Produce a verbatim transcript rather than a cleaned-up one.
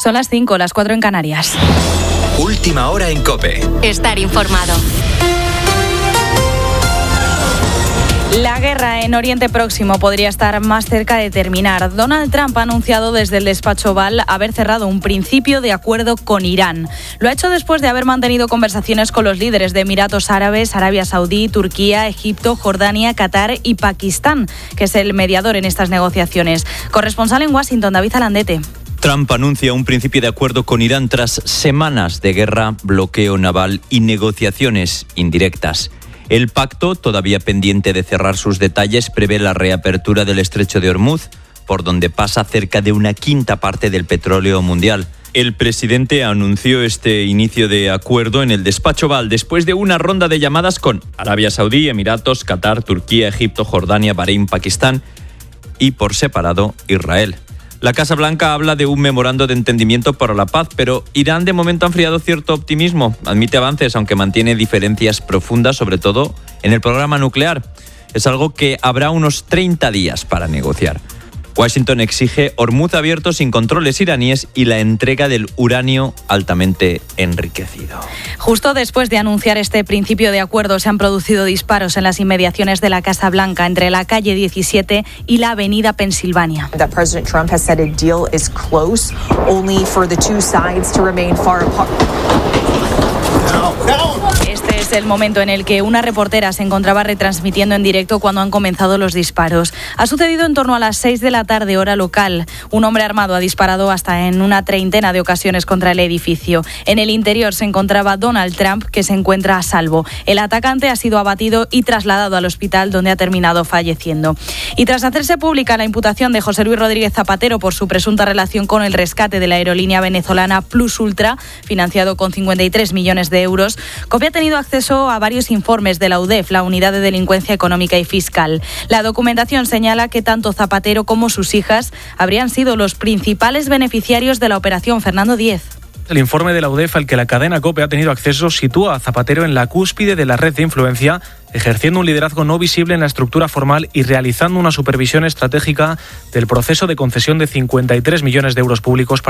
Son las cinco, las cuatro en Canarias. Última hora en COPE. Estar informado. La guerra en Oriente Próximo podría estar más cerca de terminar. Donald Trump ha anunciado desde el despacho Oval haber cerrado un principio de acuerdo con Irán. Lo ha hecho después de haber mantenido conversaciones con los líderes de Emiratos Árabes, Arabia Saudí, Turquía, Egipto, Jordania, Qatar y Pakistán, que es el mediador en estas negociaciones. Corresponsal en Washington, David Alandete. Trump anuncia un principio de acuerdo con Irán tras semanas de guerra, bloqueo naval y negociaciones indirectas. El pacto, todavía pendiente de cerrar sus detalles, prevé la reapertura del estrecho de Hormuz, por donde pasa cerca de una quinta parte del petróleo mundial. El presidente anunció este inicio de acuerdo en el despacho Oval después de una ronda de llamadas con Arabia Saudí, Emiratos, Qatar, Turquía, Egipto, Jordania, Bahrein, Pakistán y, por separado, Israel. La Casa Blanca habla de un memorando de entendimiento para la paz, pero Irán de momento ha enfriado cierto optimismo. Admite avances, aunque mantiene diferencias profundas, sobre todo en el programa nuclear. Es algo que habrá unos treinta días para negociar. Washington exige Hormuz abierto sin controles iraníes y la entrega del uranio altamente enriquecido. Justo después de anunciar este principio de acuerdo, se han producido disparos en las inmediaciones de la Casa Blanca entre la calle diecisiete y la avenida Pensilvania. That President Trump has said a deal is close, only for the two sides to remain far apart. Este es el momento en el que una reportera se encontraba retransmitiendo en directo cuando han comenzado los disparos. Ha sucedido en torno a las seis de la tarde, hora local. Un hombre armado ha disparado hasta en una treintena de ocasiones contra el edificio. En el interior se encontraba Donald Trump, que se encuentra a salvo. El atacante ha sido abatido y trasladado al hospital, donde ha terminado falleciendo. Y tras hacerse pública la imputación de José Luis Rodríguez Zapatero por su presunta relación con el rescate de la aerolínea venezolana Plus Ultra, financiado con cincuenta y tres millones de euros, COPE ha tenido acceso a varios informes de la U D E F, la Unidad de Delincuencia Económica y Fiscal. La documentación señala que tanto Zapatero como sus hijas habrían sido los principales beneficiarios de la operación Fernando Díez. El informe de la U D E F al que la cadena COPE ha tenido acceso sitúa a Zapatero en la cúspide de la red de influencia, ejerciendo un liderazgo no visible en la estructura formal y realizando una supervisión estratégica del proceso de concesión de cincuenta y tres millones de euros públicos para